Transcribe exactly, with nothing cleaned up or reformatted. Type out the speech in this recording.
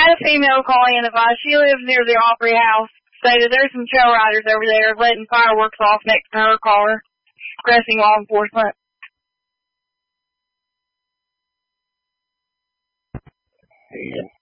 had a female call in advice. She lives near the Opry House. Stated there's some trail riders over there letting fireworks off next to her car, pressing law enforcement. Yeah.